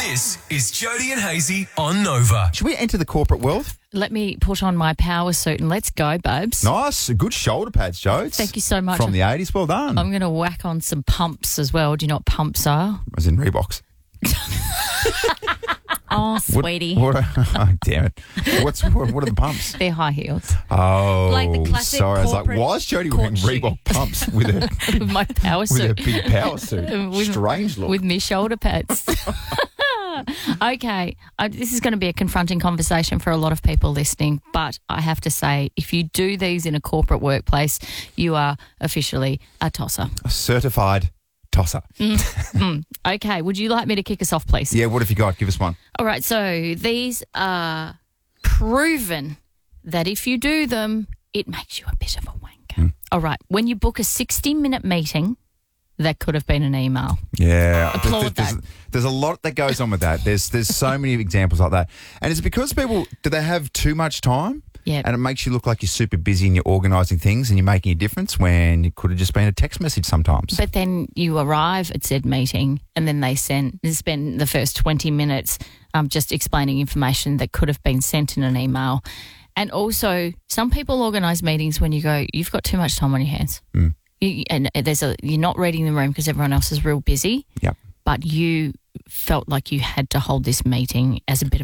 This is Jody and Hazy on Nova. Should we enter the corporate world? Let me put on my power suit and let's go, babes. Nice. Good shoulder pads, Joe. Thank you so much. From the 80s. Well done. I'm going to whack on some pumps as well. Do you know what pumps are? As in Reeboks. Oh, sweetie. Oh, damn it. What are the pumps? They're high heels. Oh, Like the classic sorry. I was like, corporate why is Jody wearing court shoe. Reebok pumps with With my power a suit. big power suit? Strange look. With me shoulder pads. Okay. This is going to be a confronting conversation for a lot of people listening, but I have to say, if you do these in a corporate workplace, you are officially a tosser. A certified tosser. Okay. Would you like me to kick us off, please? Yeah, what have you got? Give us one. All right, so these are proven that if you do them, it makes you a bit of a wanker. All right, when you book a 60-minute meeting, that could have been an email. Yeah. Applaud that. There's a lot that goes on with that. There's so many examples like that. And is it because do they have too much time? Yeah. And it makes you look like you're super busy and you're organising things and you're making a difference when it could have just been a text message sometimes. But then you arrive at said meeting and then they spend the first 20 minutes just explaining information that could have been sent in an email. And also, some people organise meetings when you go, you've got too much time on your hands. You're not reading the room because everyone else is real busy. Yep. But you felt like you had to hold this meeting as a bit of